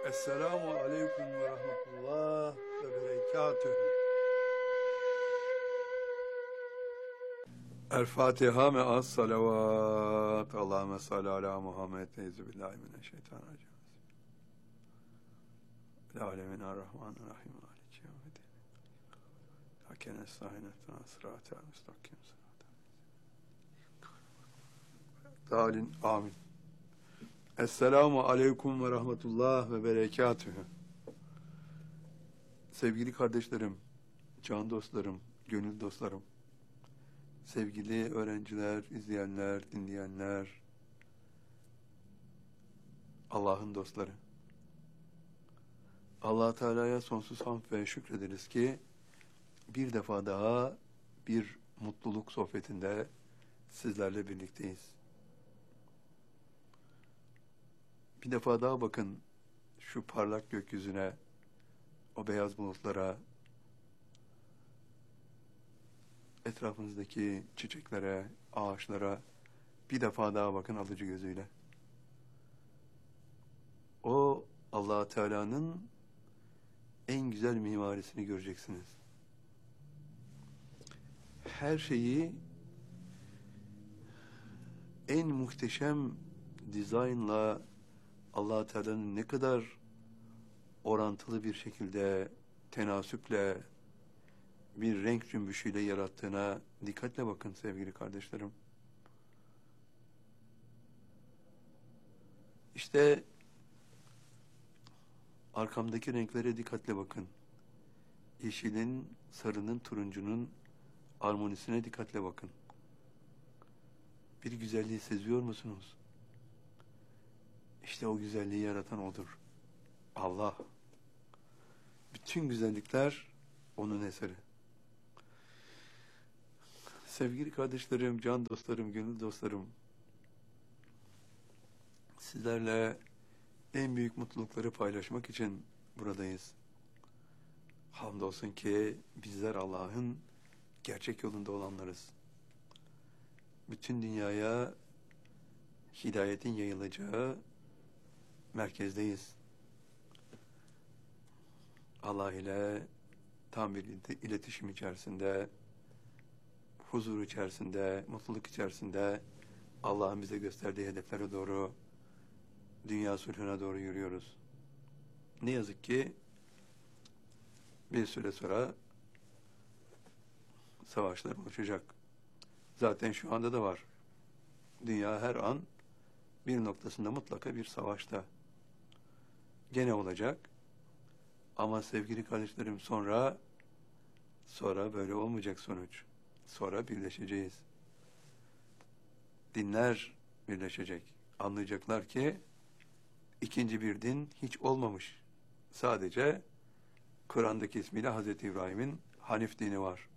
Esselamu aleyküm ve rahmetullah ve berekatühü. El Fatiha me'as salavat. Allahümme salli ala Muhammed. Euzubillahimineşşeytanirracim. Alemin ar-Rahmanir-Rahim. Maliki yevmiddin. Haken estainetten sıratel müstakim sıratel. Dalin amin. Esselamu aleyküm ve rahmetullah ve berekatühü. Sevgili kardeşlerim, can dostlarım, gönül dostlarım, sevgili öğrenciler, izleyenler, dinleyenler, Allah'ın dostları. Allah Teala'ya sonsuz hamd ve şükrederiz ki bir defa daha bir mutluluk sohbetinde sizlerle birlikteyiz. Bir defa daha bakın şu parlak gökyüzüne, o beyaz bulutlara, etrafınızdaki çiçeklere, ağaçlara bir defa daha bakın alıcı gözüyle. O Allah Teala'nın en güzel mimarisini göreceksiniz. Her şeyi en muhteşem dizaynla Allah Teala'nın ne kadar orantılı bir şekilde tenasüple bir renk cümbüşüyle yarattığına dikkatle bakın sevgili kardeşlerim. İşte arkamdaki renklere dikkatle bakın. Yeşilin, sarının, turuncunun armonisine dikkatle bakın. Bir güzelliği seziyor musunuz? İşte o güzelliği yaratan O'dur. Allah. Bütün güzellikler O'nun eseri. Sevgili kardeşlerim, can dostlarım, gönül dostlarım, sizlerle en büyük mutlulukları paylaşmak için buradayız. Hamdolsun ki bizler Allah'ın gerçek yolunda olanlarız. Bütün dünyaya hidayetin yayılacağı merkezdeyiz. Allah ile tam bir iletişim içerisinde, huzur içerisinde, mutluluk içerisinde Allah'ın bize gösterdiği hedeflere doğru, dünya sulhuna doğru yürüyoruz. Ne yazık ki bir süre sonra savaşlar oluşacak. Zaten şu anda da var. Dünya her an bir noktasında mutlaka bir savaşta. Gene olacak. Ama sevgili kardeşlerim sonra böyle olmayacak sonuç. Sonra birleşeceğiz. Dinler birleşecek. Anlayacaklar ki ikinci bir din hiç olmamış. Sadece Kur'an'daki ismiyle Hazreti İbrahim'in Hanif dini var.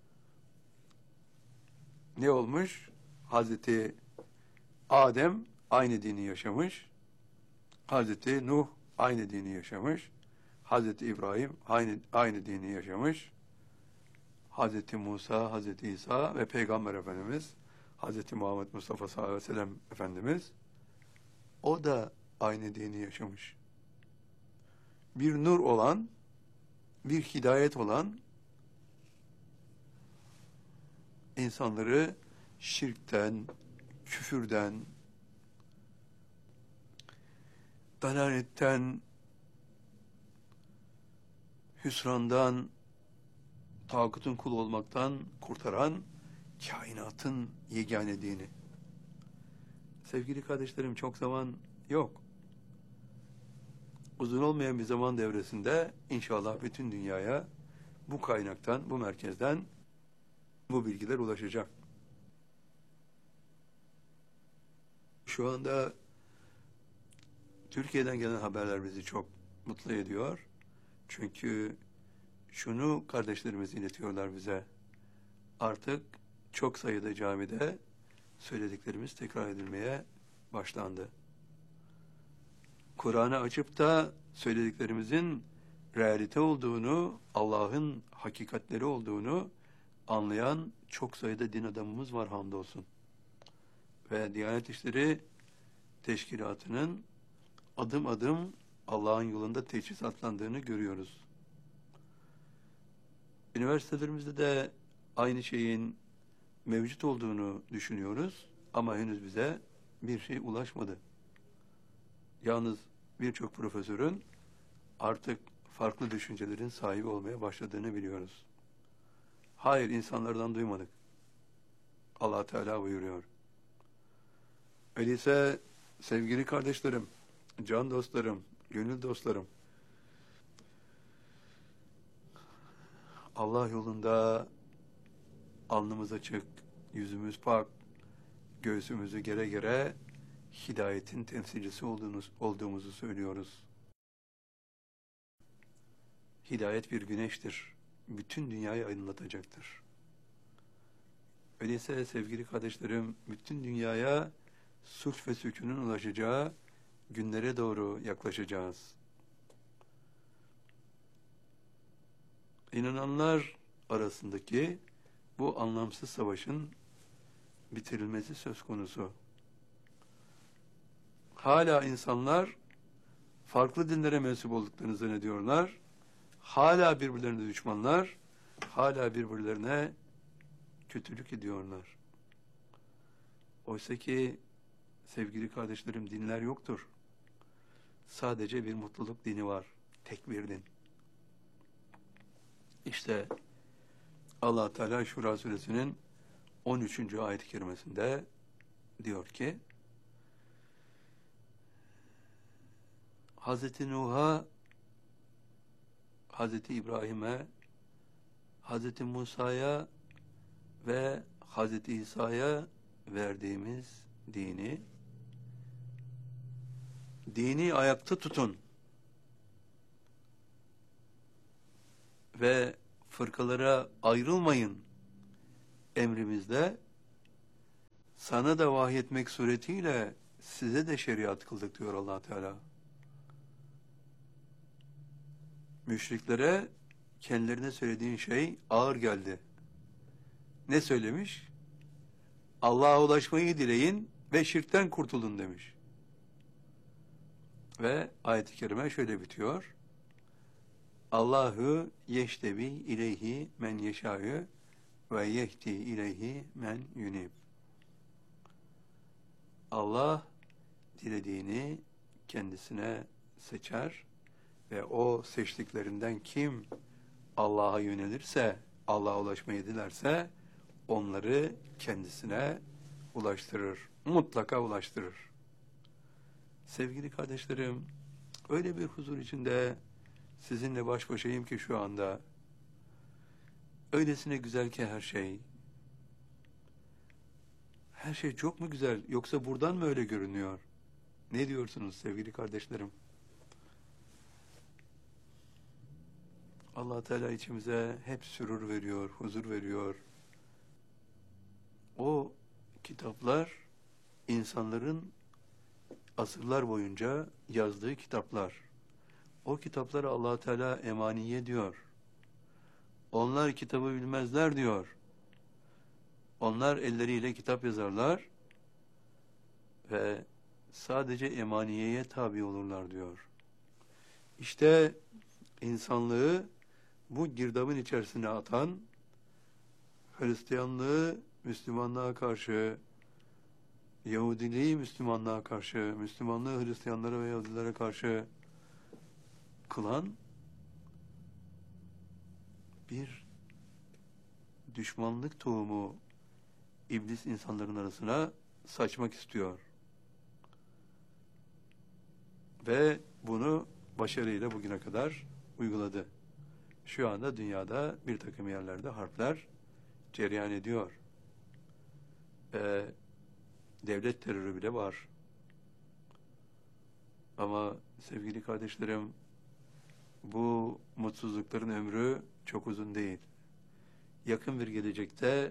Ne olmuş? Hazreti Adem aynı dini yaşamış. Hazreti Nuh aynı dini yaşamış. Hazreti İbrahim aynı dini yaşamış. Hazreti Musa, Hazreti İsa ve Peygamber Efendimiz Hazreti Muhammed Mustafa sallallahu aleyhi ve sellem Efendimiz o da aynı dini yaşamış. Bir nur olan, bir hidayet olan, insanları şirkten, küfürden, dalaletten, hüsrandan, tağutun kulu olmaktan kurtaran kainatın yegane dini. Sevgili kardeşlerim, çok zaman yok. Uzun olmayan bir zaman devresinde inşallah bütün dünyaya bu kaynaktan, bu merkezden bu bilgiler ulaşacak. Şu anda Türkiye'den gelen haberler bizi çok mutlu ediyor. Çünkü şunu kardeşlerimiz iletiyorlar bize. Artık çok sayıda camide söylediklerimiz tekrar edilmeye başlandı. Kur'an'ı açıp da söylediklerimizin realite olduğunu, Allah'ın hakikatleri olduğunu anlayan çok sayıda din adamımız var hamdolsun. Ve Diyanet İşleri Teşkilatı'nın adım adım Allah'ın yolunda teçhizatlandığını görüyoruz. Üniversitelerimizde de aynı şeyin mevcut olduğunu düşünüyoruz ama henüz bize bir şey ulaşmadı. Yalnız birçok profesörün artık farklı düşüncelerin sahibi olmaya başladığını biliyoruz. Hayır, insanlardan duymadık. Allah Teala buyuruyor. Öyleyse sevgili kardeşlerim, can dostlarım, gönül dostlarım, Allah yolunda alnımız açık, yüzümüz pak, göğsümüzü gere gere hidayetin temsilcisi olduğumuzu söylüyoruz. Hidayet bir güneştir. Bütün dünyayı aydınlatacaktır. Öyleyse sevgili kardeşlerim, bütün dünyaya sulh ve sükunun ulaşacağı günlere doğru yaklaşacağız. İnananlar arasındaki bu anlamsız savaşın bitirilmesi söz konusu. Hala insanlar farklı dinlere mensup olduklarını zannediyorlar. Hala birbirlerine düşmanlar, hala birbirlerine kötülük ediyorlar. Oysa ki sevgili kardeşlerim, dinler yoktur. Sadece bir mutluluk dini var. Tek bir din. İşte Allah Teala Şura suresinin 13. ayet-i kerimesinde diyor ki, Hazreti Nuh'a, Hazreti İbrahim'e, Hazreti Musa'ya ve Hazreti İsa'ya verdiğimiz dini ayakta tutun ve fırkalara ayrılmayın emrimizde sana da vahyetmek suretiyle size de şeriat kıldık diyor Allah Teala. Müşriklere kendilerine söylediğin şey ağır geldi. Ne söylemiş? Allah'a ulaşmayı dileyin ve şirkten kurtulun demiş. Ve ayet-i kerime şöyle bitiyor. Allahu yeştebi ileyhi men yeşâ'ü ve yehdi ileyhi men yunib. Allah dilediğini kendisine seçer ve o seçtiklerinden kim Allah'a yönelirse, Allah'a ulaşmayı dilerse onları kendisine ulaştırır. Mutlaka ulaştırır. Sevgili kardeşlerim, öyle bir huzur içinde sizinle baş başayım ki şu anda. Öylesine güzel ki her şey. Her şey çok mu güzel, yoksa buradan mı öyle görünüyor? Ne diyorsunuz sevgili kardeşlerim? Allah Teala içimize hep sürur veriyor, huzur veriyor. O kitaplar insanların asırlar boyunca yazdığı kitaplar. O kitapları Allah Teala emaniye diyor. Onlar kitabı bilmezler diyor. Onlar elleriyle kitap yazarlar ve sadece emaniyeye tabi olurlar diyor. İşte insanlığı bu girdabın içerisine atan, Hristiyanlığı Müslümanlığa karşı, Yahudiliği Müslümanlığa karşı, Müslümanlığı Hristiyanlara ve Yahudilere karşı kılan bir düşmanlık tohumu iblis insanların arasına saçmak istiyor. Ve bunu başarıyla bugüne kadar uyguladı. Şu anda dünyada bir takım yerlerde harpler cereyan ediyor. Devlet terörü bile var. Ama sevgili kardeşlerim, bu mutsuzlukların ömrü çok uzun değil. Yakın bir gelecekte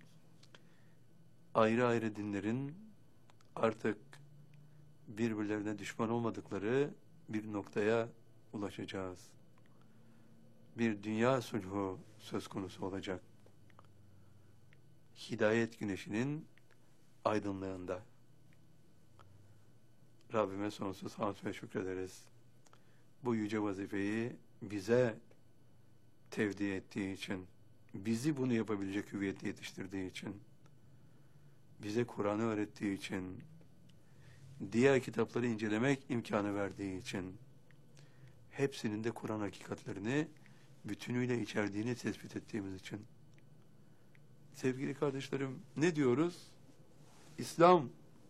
ayrı ayrı dinlerin artık birbirlerine düşman olmadıkları bir noktaya ulaşacağız. Bir dünya sulhu söz konusu olacak. Hidayet güneşinin aydınlığında. Rabbime sonsuz hamd ve şükrederiz. bu yüce vazifeyi bize tevdi ettiği için, bizi bunu yapabilecek hüviyette yetiştirdiği için, bize Kur'an'ı öğrettiği için, diğer kitapları incelemek imkanı verdiği için, hepsinin de Kur'an hakikatlerini bütünüyle içerdiğini tespit ettiğimiz için. Sevgili kardeşlerim, ne diyoruz? İslam,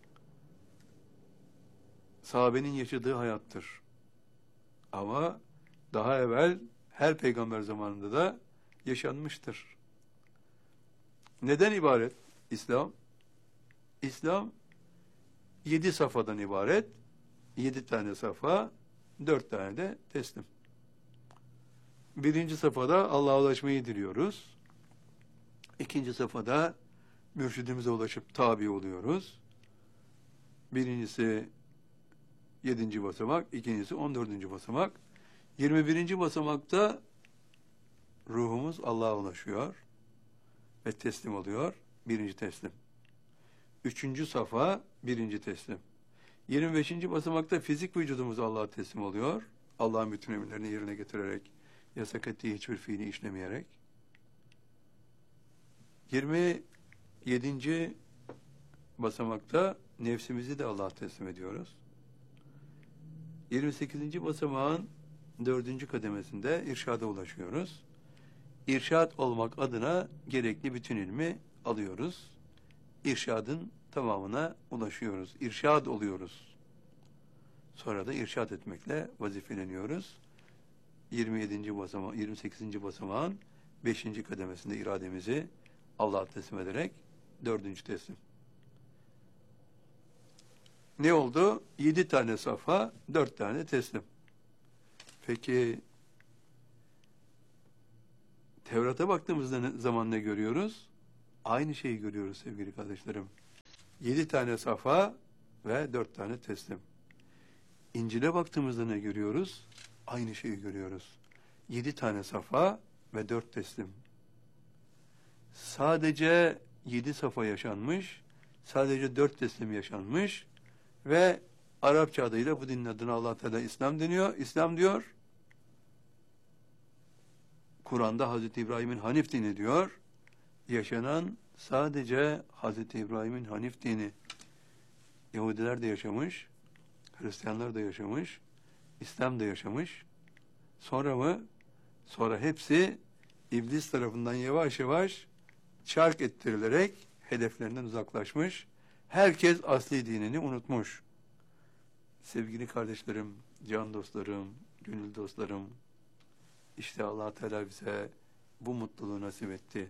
sahabenin yaşadığı hayattır. Ama daha evvel her peygamber zamanında da yaşanmıştır. Neden ibaret İslam? İslam 7 safhadan ibaret. 7 tane safa, 4 tane de teslim. Birinci safhada Allah'a ulaşmayı diliyoruz. İkinci safhada mürşidimize ulaşıp tabi oluyoruz. Birincisi 7. basamak, ikincisi 14. basamak. 21. basamakta ruhumuz Allah'a ulaşıyor ve teslim oluyor. Birinci teslim. 3. safa, birinci teslim. 25. basamakta fizik vücudumuz Allah'a teslim oluyor. Allah'ın bütün emirlerini yerine getirerek, yasak ettiği hiçbir fiili işlemeyerek. 27. basamakta nefsimizi de Allah'a teslim ediyoruz. 28. basamağın 4. kademesinde irşada ulaşıyoruz. İrşad olmak adına gerekli bütün ilmi alıyoruz. İrşadın tamamına ulaşıyoruz. İrşad oluyoruz. Sonra da irşad etmekle vazifeleniyoruz. 27. basamağı, 28. basamağın 5. kademesinde irademizi Allah'a teslim ederek 4. teslim. Ne oldu? 7 tane safa, 4 tane teslim. Peki Tevrat'a baktığımızda zaman ne görüyoruz? Aynı şeyi görüyoruz sevgili kardeşlerim. 7 tane safa ve 4 tane teslim. İncil'e baktığımızda ne görüyoruz? Aynı şeyi görüyoruz. 7 tane safa ve 4 teslim. Sadece 7 safa yaşanmış, sadece 4 teslim yaşanmış ve Arapça adıyla bu dinin adına Allah Teala İslam deniyor. İslam diyor. Kur'an'da Hazreti İbrahim'in Hanif dini diyor. Yaşanan sadece Hazreti İbrahim'in Hanif dini. Yahudiler de yaşamış, Hristiyanlar da yaşamış, İslam da yaşamış. Sonra mı? Sonra hepsi iblis tarafından yavaş yavaş çark ettirilerek hedeflerinden uzaklaşmış. Herkes asli dinini unutmuş. Sevgili kardeşlerim, can dostlarım, gönül dostlarım, işte Allah Teala bize bu mutluluğu nasip etti.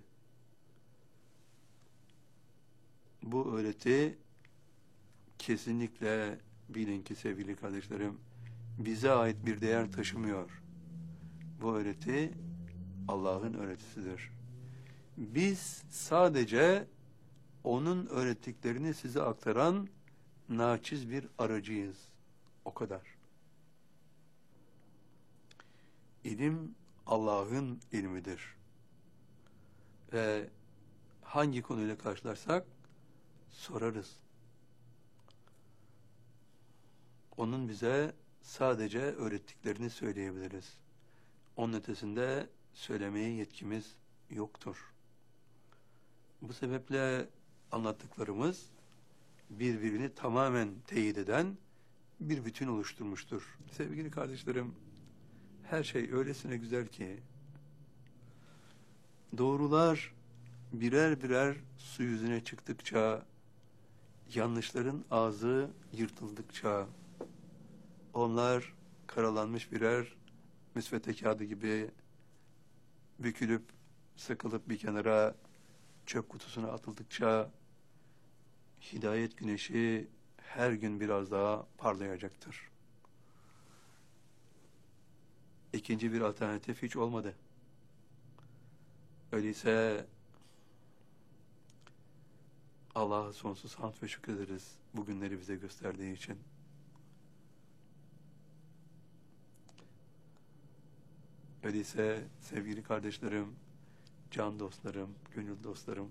Bu öğreti kesinlikle bilin ki sevgili kardeşlerim, bize ait bir değer taşımıyor. Bu öğreti Allah'ın öğretisidir. Biz sadece onun öğrettiklerini size aktaran naçiz bir aracıyız. O kadar. İlim Allah'ın ilmidir. Ve hangi konuyla karşılarsak sorarız. Onun bize sadece öğrettiklerini söyleyebiliriz. Onun ötesinde söylemeye yetkimiz yoktur. Bu sebeple anlattıklarımız birbirini tamamen teyit eden bir bütün oluşturmuştur. Sevgili kardeşlerim, her şey öylesine güzel ki doğrular birer birer su yüzüne çıktıkça, yanlışların ağzı yırtıldıkça, onlar karalanmış birer müsvedde kağıdı gibi bükülüp, sıkılıp bir kenara çöp kutusuna atıldıkça, hidayet güneşi her gün biraz daha parlayacaktır. İkinci bir alternatif hiç olmadı. Öyleyse Allah'a sonsuz hamd ve şükrederiz bu günleri bize gösterdiği için. Öyleyse sevgili kardeşlerim, can dostlarım, gönül dostlarım,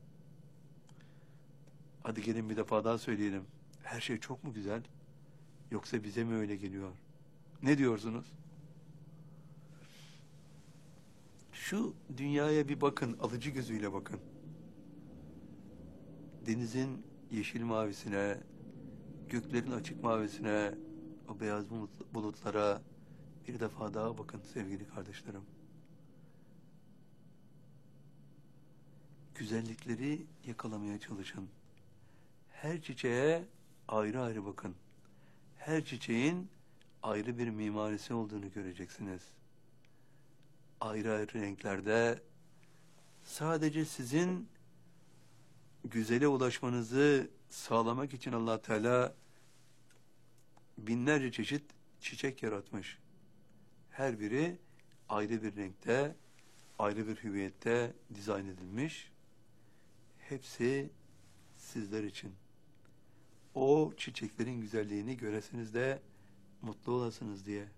hadi gelin bir defa daha söyleyelim. Her şey çok mu güzel? Yoksa bize mi öyle geliyor? Ne diyorsunuz? Şu dünyaya bir bakın, alıcı gözüyle bakın. Denizin yeşil mavisine, göklerin açık mavisine, o beyaz bulutlara bir defa daha bakın sevgili kardeşlerim. Güzellikleri yakalamaya çalışın. Her çiçeğe ayrı ayrı bakın. Her çiçeğin ayrı bir mimarisi olduğunu göreceksiniz. Ayrı ayrı renklerde sadece sizin güzele ulaşmanızı sağlamak için Allah Teala binlerce çeşit çiçek yaratmış. Her biri ayrı bir renkte, ayrı bir hüviyette dizayn edilmiş. Hepsi sizler için. O çiçeklerin güzelliğini göresiniz de mutlu olasınız diye.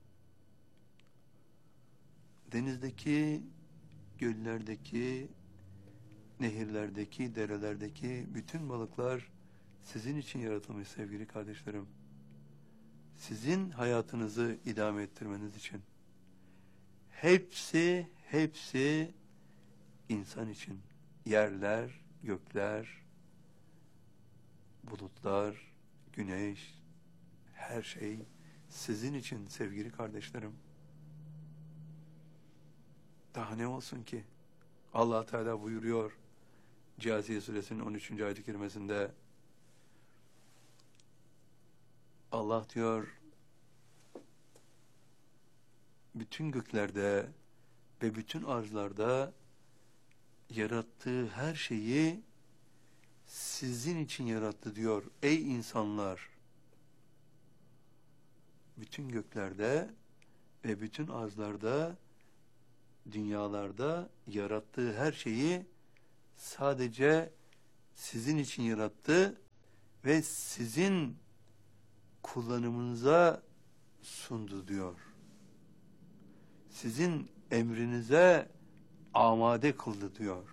Denizdeki, göllerdeki, nehirlerdeki, derelerdeki bütün balıklar sizin için yaratılmış sevgili kardeşlerim. Sizin hayatınızı idame ettirmeniz için. Hepsi insan için. Yerler, gökler, bulutlar, güneş, her şey sizin için sevgili kardeşlerim. Daha ne olsun ki? Allah Teala buyuruyor Câsiye suresinin 13. ayet-i kerimesinde, Allah diyor bütün göklerde ve bütün arzlarda yarattığı her şeyi sizin için yarattı diyor. Ey insanlar! Bütün göklerde ve bütün arzlarda, dünyalarda yarattığı her şeyi sadece sizin için yarattı ve sizin kullanımınıza sundu diyor. Sizin emrinize amade kıldı diyor.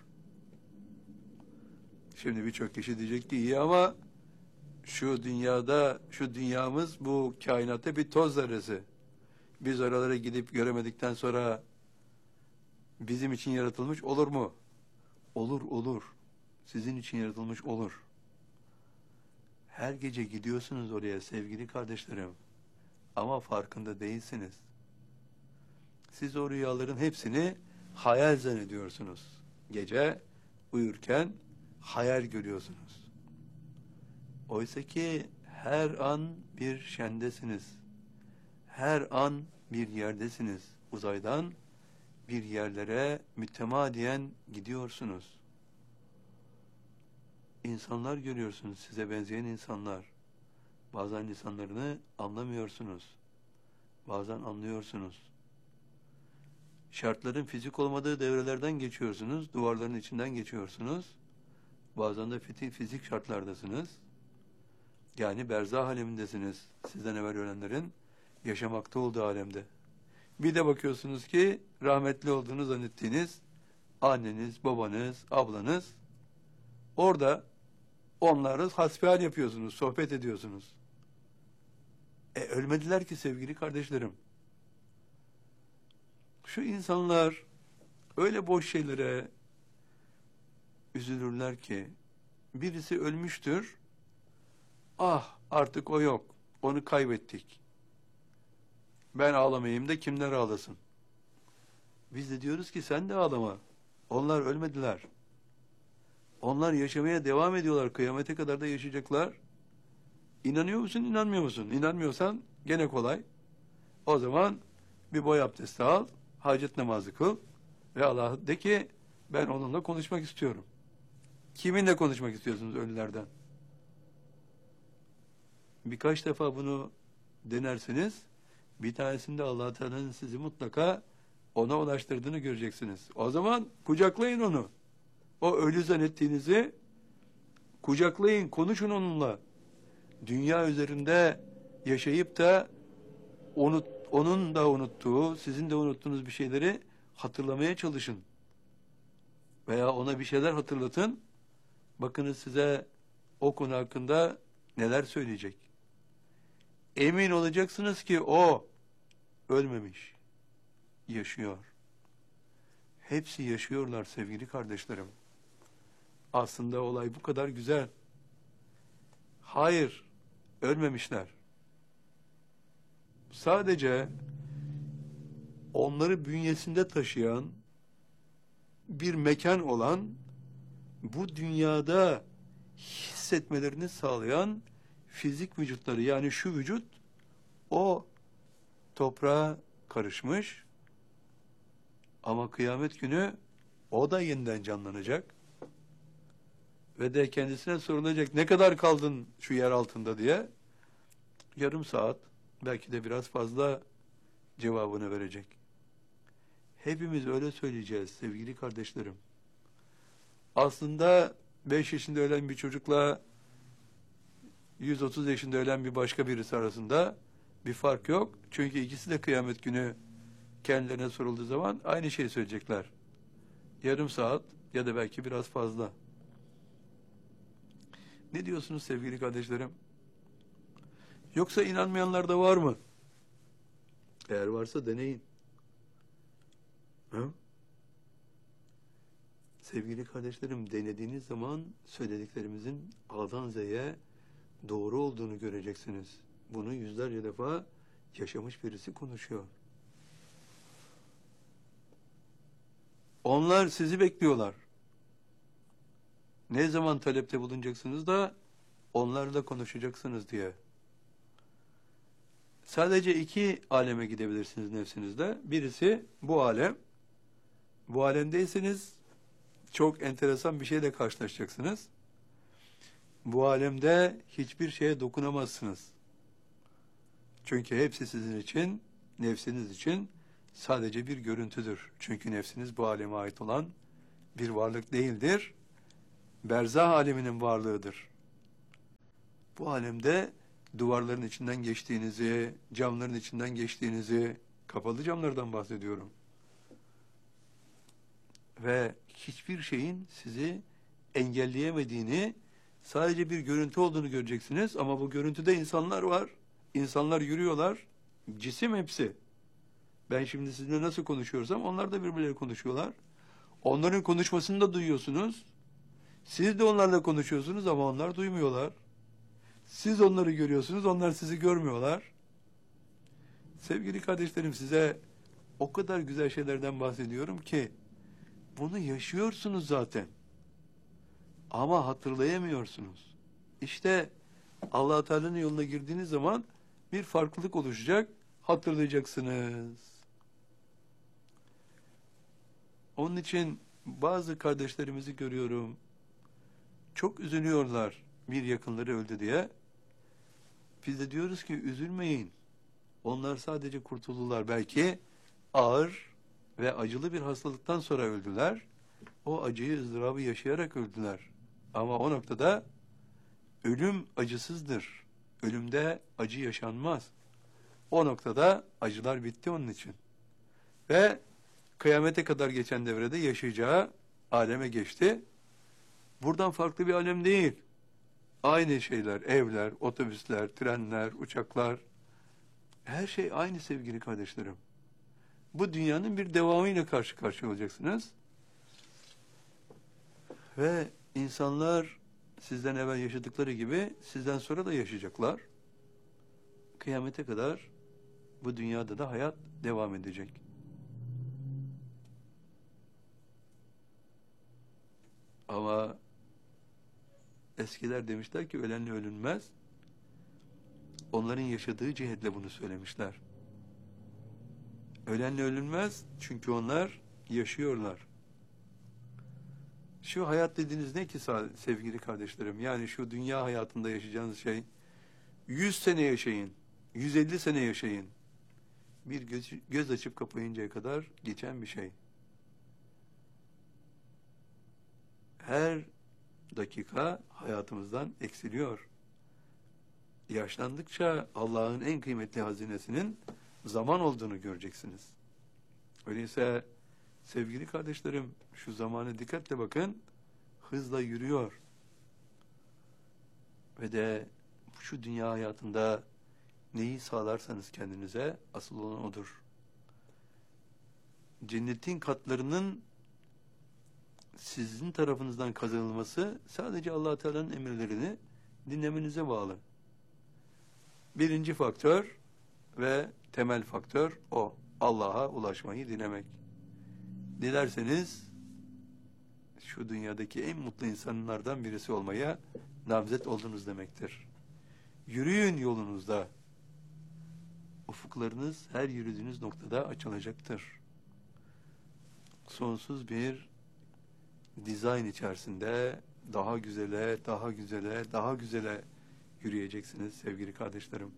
Şimdi birçok kişi diyecek ki iyi ama şu dünyada, şu dünyamız bu kainatta bir toz zerresi. Biz oralara gidip göremedikten sonra bizim için yaratılmış olur mu? Olur. Sizin için yaratılmış olur. Her gece gidiyorsunuz oraya sevgili kardeşlerim. Ama farkında değilsiniz. Siz o rüyaların hepsini hayal zannediyorsunuz. Gece uyurken hayal görüyorsunuz. Oysa ki her an bir şendesiniz. Her an bir yerdesiniz. Uzaydan bir yerlere mütemadiyen gidiyorsunuz. İnsanlar görüyorsunuz, size benzeyen insanlar. Bazen lisanlarını anlamıyorsunuz. Bazen anlıyorsunuz. Şartların fizik olmadığı devrelerden geçiyorsunuz, duvarların içinden geçiyorsunuz. Bazen de fizik şartlardasınız. Yani berzah alemindesiniz. Sizden evvel ölenlerin yaşamakta olduğu alemde. Bir de bakıyorsunuz ki rahmetli olduğunu zannettiğiniz anneniz, babanız, ablanız orada, onlarla hasbihal yapıyorsunuz, sohbet ediyorsunuz. Ölmediler ki sevgili kardeşlerim. Şu insanlar öyle boş şeylere üzülürler ki birisi ölmüştür. Ah artık o yok. Onu kaybettik. Ben ağlamayayım da kimler ağlasın? Biz de diyoruz ki sen de ağlama. Onlar ölmediler. Onlar yaşamaya devam ediyorlar. Kıyamete kadar da yaşayacaklar. İnanıyor musun, inanmıyor musun? İnanmıyorsan gene kolay. O zaman bir boy abdesti al, hacet namazı kıl ve Allah'a de ki ben onunla konuşmak istiyorum. Kiminle konuşmak istiyorsunuz ölülerden? Birkaç defa bunu denersiniz. Bir tanesinde Allah Teala'nın sizi mutlaka ona ulaştırdığını göreceksiniz. O zaman kucaklayın onu. O ölü zannettiğinizi kucaklayın, konuşun onunla. Dünya üzerinde yaşayıp da onun da unuttuğu, sizin de unuttuğunuz bir şeyleri hatırlamaya çalışın. Veya ona bir şeyler hatırlatın. Bakınız size o konu hakkında neler söyleyecek. Emin olacaksınız ki o ölmemiş, yaşıyor. Hepsi yaşıyorlar sevgili kardeşlerim. Aslında olay bu kadar güzel. Hayır, ölmemişler. Sadece onları bünyesinde taşıyan bir mekan olan, bu dünyada hissetmelerini sağlayan fizik vücutları, yani şu vücut o toprağa karışmış ama kıyamet günü o da yeniden canlanacak ve de kendisine sorulacak, ne kadar kaldın şu yer altında diye. Yarım saat, belki de biraz fazla cevabını verecek. Hepimiz öyle söyleyeceğiz sevgili kardeşlerim. Aslında 5 yaşında ölen bir çocukla 130 yaşında ölen bir başka birisi arasında bir fark yok. Çünkü ikisi de kıyamet günü kendilerine sorulduğu zaman aynı şeyi söyleyecekler. Yarım saat ya da belki biraz fazla. Ne diyorsunuz sevgili kardeşlerim? Yoksa inanmayanlar da var mı? Eğer varsa deneyin. Hı? Sevgili kardeşlerim, denediğiniz zaman söylediklerimizin A'dan Z'ye doğru olduğunu göreceksiniz. Bunu yüzlerce defa yaşamış birisi konuşuyor. Onlar sizi bekliyorlar. Ne zaman talepte bulunacaksınız da onlarla konuşacaksınız diye. Sadece iki aleme gidebilirsiniz nefsinizde. Birisi bu alem. Bu alemdeyseniz çok enteresan bir şeyle karşılaşacaksınız. Bu alemde hiçbir şeye dokunamazsınız. Çünkü hepsi sizin için, nefsiniz için sadece bir görüntüdür. Çünkü nefsiniz bu aleme ait olan bir varlık değildir. Berzah aleminin varlığıdır. Bu alemde duvarların içinden geçtiğinizi, camların içinden geçtiğinizi, kapalı camlardan bahsediyorum. Ve hiçbir şeyin sizi engelleyemediğini, sadece bir görüntü olduğunu göreceksiniz. Ama bu görüntüde insanlar var. İnsanlar yürüyorlar. Cisim hepsi. Ben şimdi sizinle nasıl konuşuyorsam onlar da birbirleri konuşuyorlar. Onların konuşmasını da duyuyorsunuz. Siz de onlarla konuşuyorsunuz ama onlar duymuyorlar. Siz onları görüyorsunuz, onlar sizi görmüyorlar. Sevgili kardeşlerim, size o kadar güzel şeylerden bahsediyorum ki bunu yaşıyorsunuz zaten. Ama hatırlayamıyorsunuz. İşte Allah Teala'nın yoluna girdiğiniz zaman bir farklılık oluşacak, hatırlayacaksınız. Onun için bazı kardeşlerimizi görüyorum. Çok üzülüyorlar bir yakınları öldü diye. Biz de diyoruz ki üzülmeyin. Onlar sadece kurtuldular. Belki ağır ve acılı bir hastalıktan sonra öldüler. O acıyı, ızdırabı yaşayarak öldüler. Ama o noktada ölüm acısızdır. Ölümde acı yaşanmaz. O noktada acılar bitti onun için. Ve kıyamete kadar geçen devrede yaşayacağı aleme geçti. Buradan farklı bir alem değil. Aynı şeyler, evler, otobüsler, trenler, uçaklar. Her şey aynı sevgili kardeşlerim. Bu dünyanın bir devamıyla karşı karşıya olacaksınız. Ve insanlar sizden evvel yaşadıkları gibi sizden sonra da yaşayacaklar. Kıyamete kadar bu dünyada da hayat devam edecek. Ama eskiler demişler ki ölenle ölünmez. Onların yaşadığı cihetle bunu söylemişler. Ölenle ölünmez çünkü onlar yaşıyorlar. Şu hayat dediğiniz ne ki sevgili kardeşlerim? Yani şu dünya hayatında yaşayacağınız şey 100 sene yaşayın, 150 sene yaşayın. Bir göz açıp kapayıncaya kadar geçen bir şey. Her dakika hayatımızdan eksiliyor. Yaşlandıkça Allah'ın en kıymetli hazinesinin zaman olduğunu göreceksiniz. Öyleyse sevgili kardeşlerim, şu zamana dikkatle bakın, hızla yürüyor. Ve de şu dünya hayatında neyi sağlarsanız kendinize asıl olan odur. Cennetin katlarının sizin tarafınızdan kazanılması sadece Allah Teala'nın emirlerini dinlemenize bağlı. Birinci faktör ve temel faktör o. Allah'a ulaşmayı dilemek. Dilerseniz şu dünyadaki en mutlu insanlardan birisi olmaya namzet oldunuz demektir. Yürüyün yolunuzda. Ufuklarınız her yürüdüğünüz noktada açılacaktır. Sonsuz bir dizayn içerisinde daha güzele, daha güzele, daha güzele yürüyeceksiniz sevgili kardeşlerim.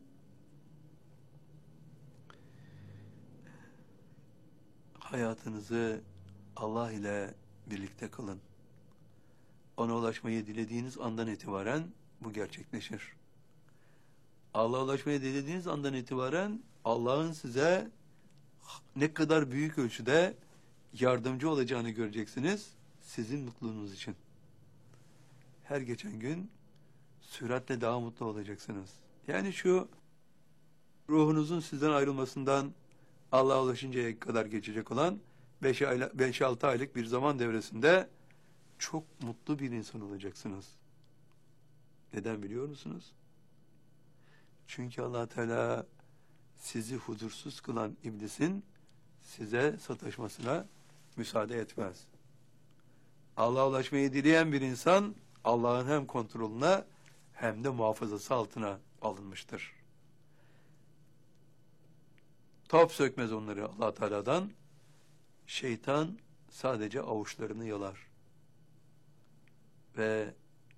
Hayatınızı Allah ile birlikte kılın. Ona ulaşmayı dilediğiniz andan itibaren bu gerçekleşir. Allah'a ulaşmayı dilediğiniz andan itibaren Allah'ın size ne kadar büyük ölçüde yardımcı olacağını göreceksiniz sizin mutluluğunuz için. Her geçen gün süratle daha mutlu olacaksınız. Yani şu ruhunuzun sizden ayrılmasından Allah'a ulaşıncaya kadar geçecek olan 5-6 aylık bir zaman devresinde çok mutlu bir insan olacaksınız. Neden biliyor musunuz? Çünkü Allah Teala sizi huzursuz kılan iblisin size sataşmasına müsaade etmez. Allah'a ulaşmayı dileyen bir insan Allah'ın hem kontrolüne hem de muhafazası altına alınmıştır. Top sökmez onları Allah Teala'dan. Şeytan sadece avuçlarını yalar. Ve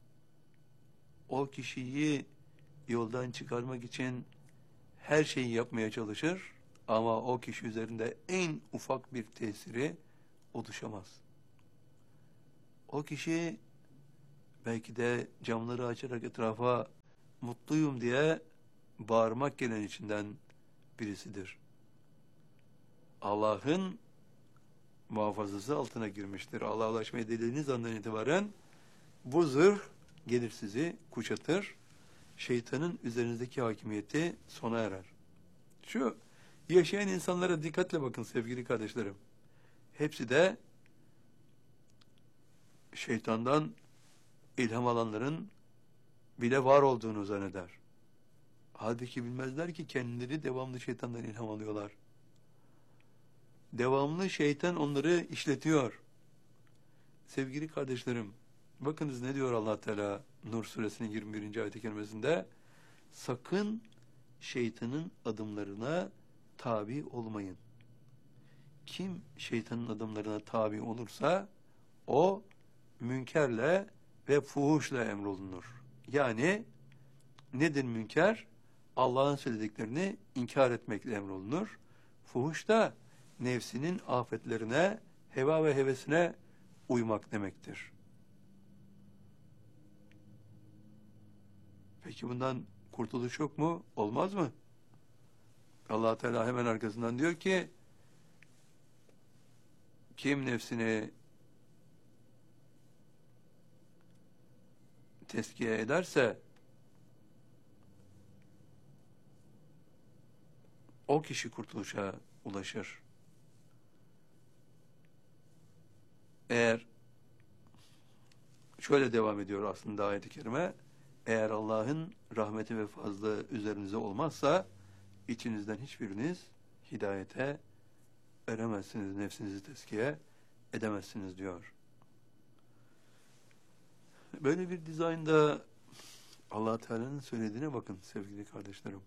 o kişiyi yoldan çıkarmak için her şeyi yapmaya çalışır ama o kişi üzerinde en ufak bir tesiri oluşamaz. O kişi belki de camları açarak etrafa mutluyum diye bağırmak gelen içinden birisidir. Allah'ın muhafazası altına girmiştir. Allah'a ulaşmayı dilediğiniz andan itibaren bu zırh gelir sizi kuşatır. Şeytanın üzerinizdeki hakimiyeti sona erer. Şu yaşayan insanlara dikkatle bakın sevgili kardeşlerim. Hepsi de şeytandan ilham alanların bile var olduğunu zanneder. Halbuki bilmezler ki kendileri devamlı şeytandan ilham alıyorlar. Devamlı şeytan onları işletiyor. Sevgili kardeşlerim, bakınız ne diyor Allah Teala Nur suresinin 21. ayet-i kerimesinde? Sakın şeytanın adımlarına tabi olmayın. Kim şeytanın adımlarına tabi olursa o münkerle ve fuhuşla emrolunur. Yani nedir münker? Allah'ın söylediklerini inkar etmekle emrolunur. Fuhuş da nefsinin afetlerine, heva ve hevesine uymak demektir. Peki bundan kurtuluş yok mu? Olmaz mı? Allah Teala hemen arkasından diyor ki kim nefsini tezkiye ederse o kişi kurtuluşa ulaşır. Eğer şöyle devam ediyor aslında ayet-i kerime, eğer Allah'ın rahmeti ve fazlı üzerinize olmazsa içinizden hiçbiriniz hidayete eremezsiniz, nefsinizi tezkiye edemezsiniz diyor. Böyle bir dizaynda Allah Teala'nın söylediğine bakın sevgili kardeşlerim.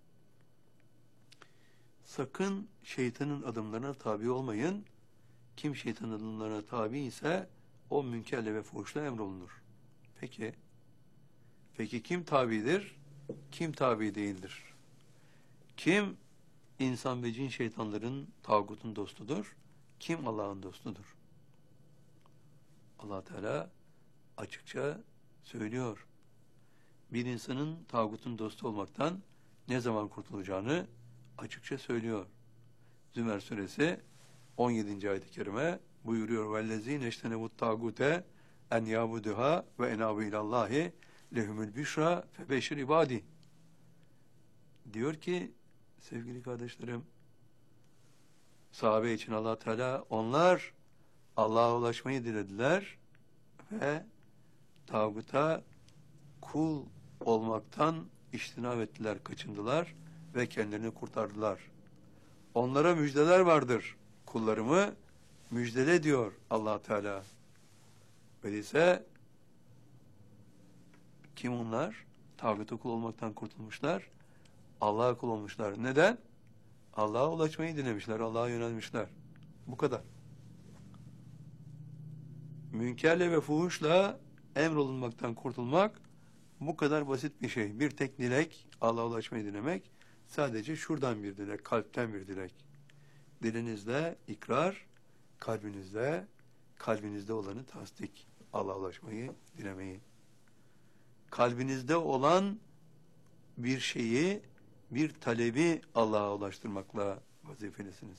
Sakın şeytanın adımlarına tabi olmayın. Kim şeytanın adımlarına tabi ise o münkerle ve fuhuşla emrolunur. Peki kim tabidir? Kim tabi değildir? Kim insan ve cin şeytanların, tağutun dostudur? Kim Allah'ın dostudur? Allah Teala açıkça söylüyor. Bir insanın tağutun dostu olmaktan ne zaman kurtulacağını açıkça söylüyor. Zümer suresi 17. ayet-i kerime buyuruyor: "Vellezîne iştenebut tağute en yâbuduhâ ve enâbu ilallâhi lehumul büşrâ febeşir ibâdi." Diyor ki sevgili kardeşlerim, sahabe için Allah Teala onlar Allah'a ulaşmayı dilediler ve tağuta kul olmaktan içtinab ettiler, kaçındılar ve kendilerini kurtardılar. Onlara müjdeler vardır. Kullarımı müjdele diyor Allah Teala. Öyleyse kim onlar? Tağuta kul olmaktan kurtulmuşlar. Allah'a kul olmuşlar. Neden? Allah'a ulaşmayı dilemişler. Allah'a yönelmişler. Bu kadar. Münkerle ve fuhuşla emrolunmaktan kurtulmak bu kadar basit bir şey. Bir tek dilek, Allah'a ulaşmayı dilemek. Sadece şuradan bir dilek, kalpten bir dilek. Dilinizde ikrar, kalbinizde olanı tasdik. Allah'a ulaşmayı dilemeyi. Kalbinizde olan bir şeyi, bir talebi Allah'a ulaştırmakla vazifelisiniz.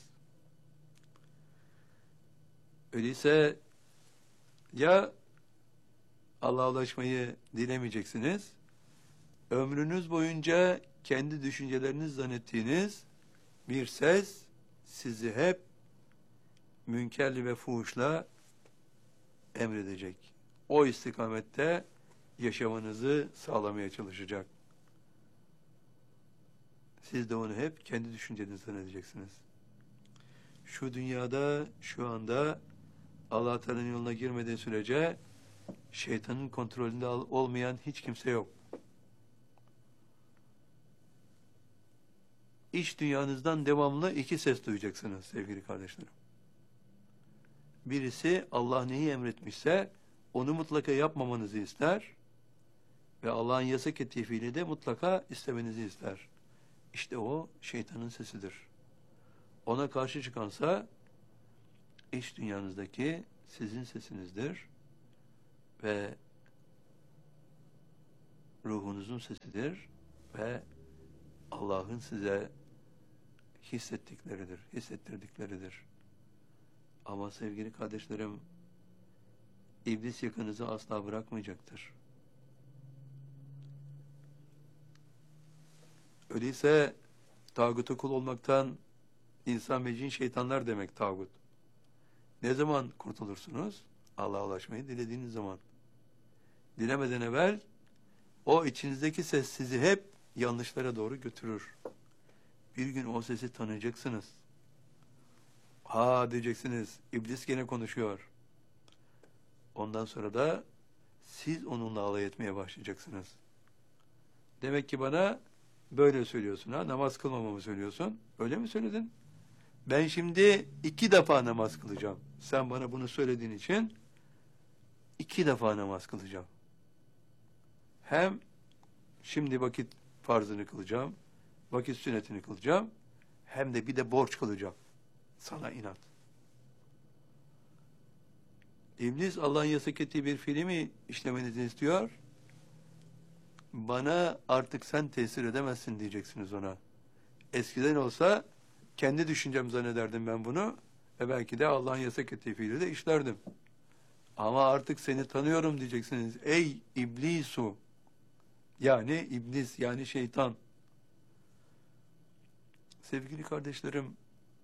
Öyleyse ya Allah'a ulaşmayı dilemeyeceksiniz, ömrünüz boyunca kendi düşünceleriniz zannettiğiniz bir ses sizi hep münkerli ve fuhuşla emredecek. O istikamette yaşamanızı sağlamaya çalışacak. Siz de onu hep kendi düşünceniz zannedeceksiniz. Şu dünyada, şu anda Allah Teala'nın yoluna girmediği sürece şeytanın kontrolünde olmayan hiç kimse yok. İç dünyanızdan devamlı iki ses duyacaksınız sevgili kardeşlerim. Birisi Allah neyi emretmişse onu mutlaka yapmamanızı ister ve Allah'ın yasak ettiği fiili de mutlaka istemenizi ister. İşte o şeytanın sesidir. Ona karşı çıkansa iç dünyanızdaki sizin sesinizdir ve ruhunuzun sesidir ve Allah'ın size hissettirdikleridir. Ama sevgili kardeşlerim, İblis yakınızı asla bırakmayacaktır. Öyleyse tağuta kul olmaktan insan ve cin şeytanlar demek tağut. Ne zaman kurtulursunuz? Allah'a ulaşmayı dilediğiniz zaman. Dilemeden evvel o içinizdeki ses sizi hep yanlışlara doğru götürür. Bir gün o sesi tanıyacaksınız. Ha diyeceksiniz, İblis gene konuşuyor. Ondan sonra da siz onunla alay etmeye başlayacaksınız. Demek ki bana böyle söylüyorsun ha, namaz kılmamamı söylüyorsun. Öyle mi söyledin? Ben şimdi 2 defa namaz kılacağım. Sen bana bunu söylediğin için 2 defa namaz kılacağım. Hem şimdi vakit farzını kılacağım, vakit sünnetini kılacağım, hem de bir de borç kılacağım. Sana inat. İblis Allah'ın yasak ettiği bir fiili mi işlemenizi istiyor? Bana artık sen tesir edemezsin diyeceksiniz ona. Eskiden olsa kendi düşüncem zannederdim ben bunu ve belki de Allah'ın yasak ettiği fiili de işlerdim. Ama artık seni tanıyorum diyeceksiniz. Ey İblisu! Yani iblis, yani şeytan. Sevgili kardeşlerim,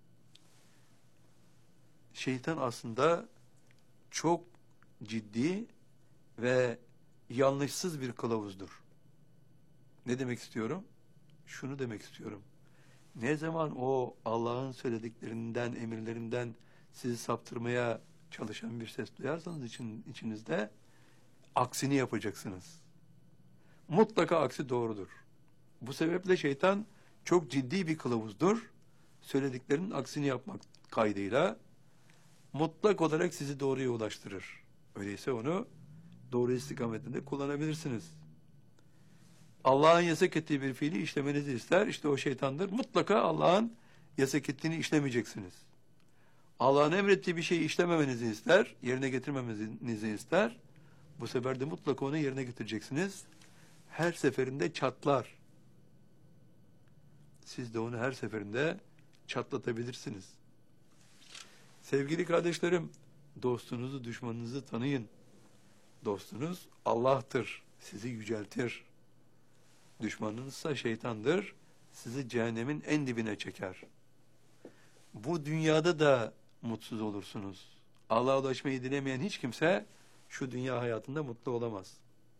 şeytan aslında çok ciddi ve yanlışsız bir kılavuzdur. Ne demek istiyorum? Şunu demek istiyorum. Ne zaman o Allah'ın söylediklerinden, emirlerinden sizi saptırmaya çalışan bir ses duyarsanız içinizde aksini yapacaksınız. Mutlaka aksi doğrudur. Bu sebeple şeytan çok ciddi bir kılavuzdur. Söylediklerinin aksini yapmak kaydıyla mutlak olarak sizi doğruya ulaştırır. Öyleyse onu doğru istikametinde kullanabilirsiniz. Allah'ın yasak ettiği bir fiili işlemenizi ister. İşte o şeytandır. Mutlaka Allah'ın yasak ettiğini işlemeyeceksiniz. Allah'ın emrettiği bir şeyi işlememenizi ister, yerine getirmemenizi ister. Bu sefer de mutlaka onu yerine getireceksiniz. Her seferinde çatlar. Siz de onu her seferinde çatlatabilirsiniz. Sevgili kardeşlerim, dostunuzu, düşmanınızı tanıyın. Dostunuz Allah'tır, sizi yüceltir. Düşmanınızsa şeytandır, sizi cehennemin en dibine çeker. Bu dünyada da mutsuz olursunuz. Allah'a ulaşmayı dilemeyen hiç kimse şu dünya hayatında mutlu olamaz.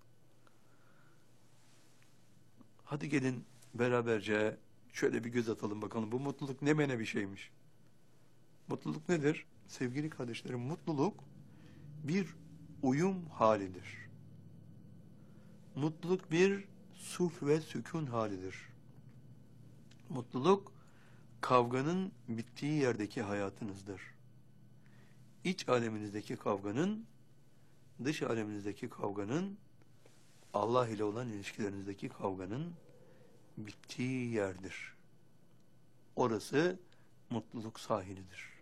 Hadi gelin beraberce şöyle bir göz atalım bakalım. Bu mutluluk ne mene bir şeymiş. Mutluluk nedir? Sevgili kardeşlerim, mutluluk bir uyum halidir. Mutluluk bir sulh ve sükun halidir. Mutluluk, kavganın bittiği yerdeki hayatınızdır. İç aleminizdeki kavganın, dış aleminizdeki kavganın, Allah ile olan ilişkilerinizdeki kavganın bittiği yerdir. Orası mutluluk sahilidir.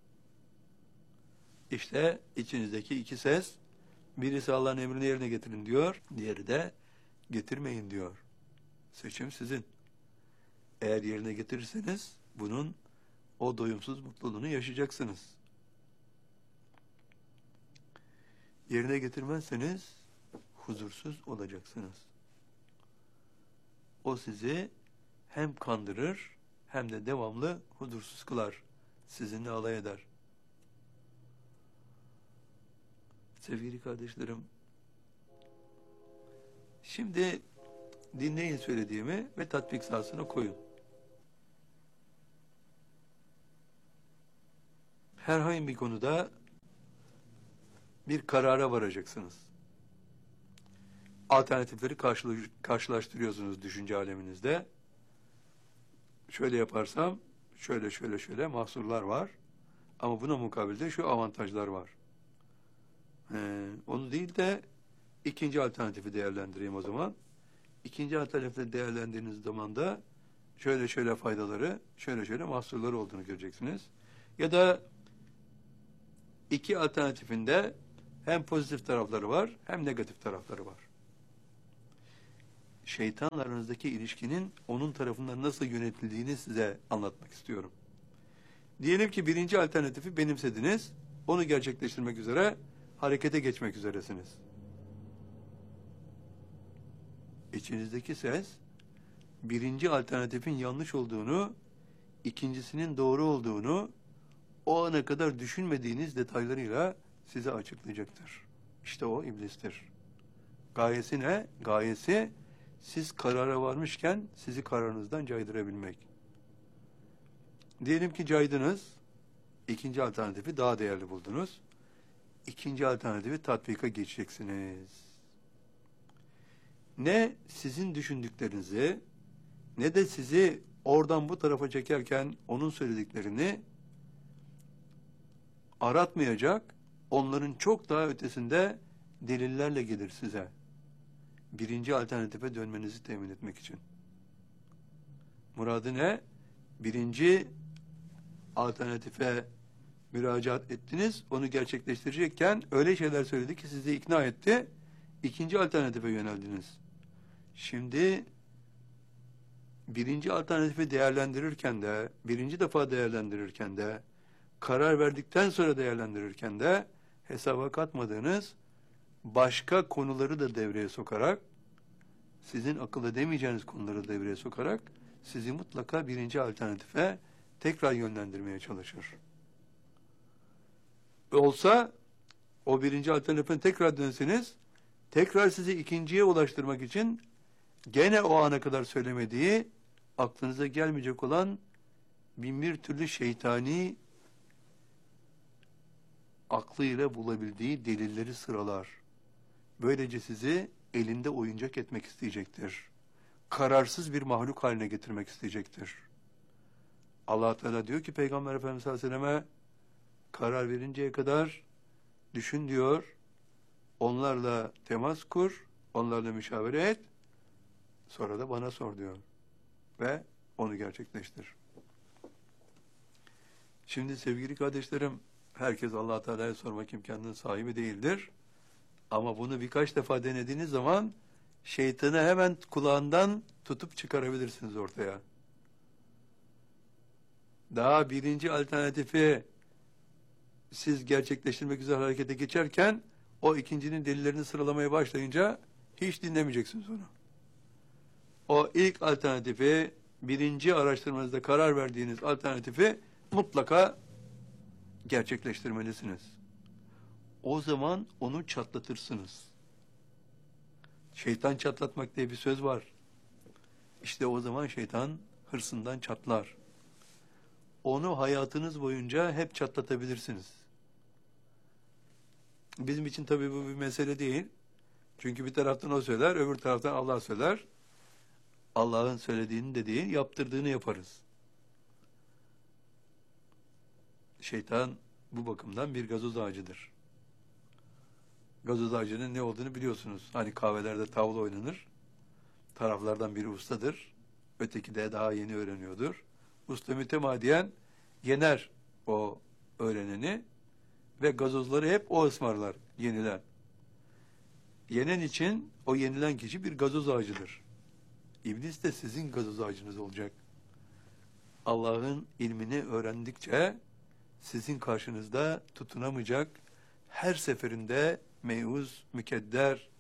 İşte içinizdeki iki ses, birisi Allah'ın emrini yerine getirin diyor, diğeri de getirmeyin diyor. Seçim sizin. Eğer yerine getirirseniz bunun o doyumsuz mutluluğunu yaşayacaksınız. Yerine getirmezseniz huzursuz olacaksınız. O sizi hem kandırır hem de devamlı huzursuz kılar. Sizinle alay eder. Sevgili kardeşlerim, şimdi dinleyin söylediğimi ve tatbik sahasına koyun. Herhangi bir konuda bir karara varacaksınız. Alternatifleri karşılaştırıyorsunuz düşünce aleminizde. Şöyle yaparsam şöyle mahsurlar var. Ama buna mukabilde şu avantajlar var. Onu değil de ikinci alternatifi değerlendireyim o zaman. İkinci alternatifi değerlendirdiğiniz zaman da şöyle faydaları, şöyle mahsurları olduğunu göreceksiniz. Ya da iki alternatifinde hem pozitif tarafları var hem negatif tarafları var. Şeytanla aranızdaki ilişkinin onun tarafından nasıl yönetildiğini size anlatmak istiyorum. Diyelim ki birinci alternatifi benimsediniz, onu gerçekleştirmek üzere harekete geçmek üzeresiniz. İçinizdeki ses, birinci alternatifin yanlış olduğunu, ikincisinin doğru olduğunu, o ana kadar düşünmediğiniz detaylarıyla size açıklayacaktır. İşte o iblistir. Gayesi ne? Gayesi, siz karara varmışken sizi kararınızdan caydırabilmek. Diyelim ki caydınız, ikinci alternatifi daha değerli buldunuz. İkinci alternatifi tatbika geçeceksiniz. Ne sizin düşündüklerinizi, ne de sizi oradan bu tarafa çekerken onun söylediklerini aratmayacak, onların çok daha ötesinde delillerle gelir size. Birinci alternatife dönmenizi temin etmek için. Muradı ne? Birinci alternatife müracaat ettiniz, onu gerçekleştirecekken öyle şeyler söyledi ki sizi ikna etti, ikinci alternatife yöneldiniz. Şimdi birinci alternatifi değerlendirirken de, birinci defa değerlendirirken de, karar verdikten sonra değerlendirirken de hesaba katmadığınız başka konuları da devreye sokarak, sizin akıl edemeyeceğiniz konuları devreye sokarak sizi mutlaka birinci alternatife tekrar yönlendirmeye çalışır. Olsa o birinci alternatifine tekrar dönseniz, tekrar sizi ikinciye ulaştırmak için gene o ana kadar söylemediği, aklınıza gelmeyecek olan bin bir türlü şeytani aklıyla bulabildiği delilleri sıralar. Böylece sizi elinde oyuncak etmek isteyecektir. Kararsız bir mahluk haline getirmek isteyecektir. Allah Teala diyor ki Peygamber Efendimiz Aleyhisselam'a, karar verinceye kadar düşün diyor, onlarla temas kur, onlarla müşavere et, sonra da bana sor diyor. Ve onu gerçekleştir. Şimdi sevgili kardeşlerim, herkes Allah Teala'ya sormak imkanının sahibi değildir. Ama bunu birkaç defa denediğiniz zaman şeytanı hemen kulağından tutup çıkarabilirsiniz ortaya. Daha birinci alternatifi siz gerçekleştirmek üzere harekete geçerken o ikincinin delillerini sıralamaya başlayınca hiç dinlemeyeceksiniz onu. O ilk alternatifi, birinci araştırmanızda karar verdiğiniz alternatifi mutlaka gerçekleştirmelisiniz. o zaman onu çatlatırsınız. Şeytan çatlatmak diye bir söz var. İşte o zaman şeytan hırsından çatlar. Onu hayatınız boyunca hep çatlatabilirsiniz. Bizim için tabii bu bir mesele değil. Çünkü bir taraftan o söyler, öbür taraftan Allah söyler. Allah'ın söylediğini de değil, yaptırdığını yaparız. Şeytan bu bakımdan bir gazoz ağacıdır. Gazoz ağacının ne olduğunu biliyorsunuz. Hani kahvelerde tavla oynanır. Taraflardan biri ustadır. Öteki de daha yeni öğreniyordur. Usta mütemadiyen yener o öğreneni ve gazozları hep o ısmarlar, yenilen. Yenen için o yenilen kişi bir gazoz ağacıdır. İblis de sizin gazoz ağacınız olacak. Allah'ın ilmini öğrendikçe sizin karşınızda tutunamayacak, her seferinde meyuz, mükedder,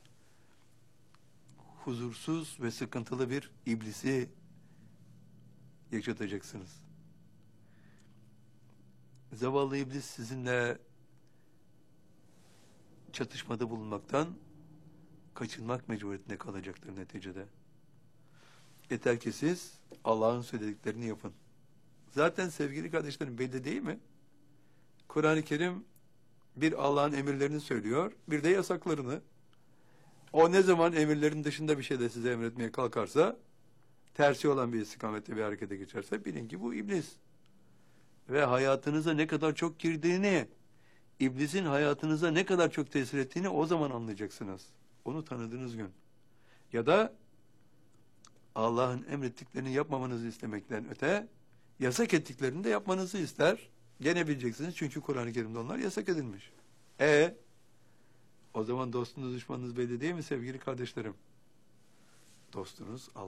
huzursuz ve sıkıntılı bir iblisi yaşatacaksınız. Zavallı iblis sizinle çatışmada bulunmaktan kaçınmak mecburiyetinde kalacaktır neticede. Yeter ki siz Allah'ın söylediklerini yapın. Zaten sevgili kardeşlerim belli değil mi? Kur'an-ı Kerim bir Allah'ın emirlerini söylüyor, bir de yasaklarını. O ne zaman emirlerin dışında bir şey de size emretmeye kalkarsa, tersi olan bir istikamette bir harekete geçerse bilin ki bu iblis. Ve hayatınıza ne kadar çok girdiğini, iblisin hayatınıza ne kadar çok tesir ettiğini o zaman anlayacaksınız. Onu tanıdığınız gün. Ya da Allah'ın emrettiklerini yapmamanızı istemekten öte, yasak ettiklerini de yapmanızı ister. Gene bileceksiniz çünkü Kur'an-ı Kerim'de onlar yasak edilmiş. O zaman dostunuz düşmanınız belli değil mi sevgili kardeşlerim? Dostunuz Allah.